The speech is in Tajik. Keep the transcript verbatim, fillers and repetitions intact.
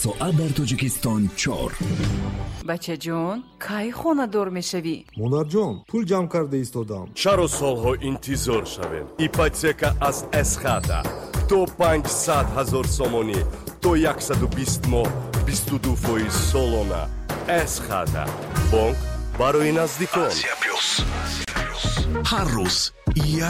соат дар Тоҷикистон чор. бачаҷон, кай хонадор мешавӣ? монарҷон, пул ҷамъ карда истодам. чаро солҳо интизор шавем? ипотека аз эсхата то панҷсад ҳазор сомонӣ то яксаду бист моҳ бисту ду фоиз солона. эсхата бонк барои наздикон. ҳар рӯз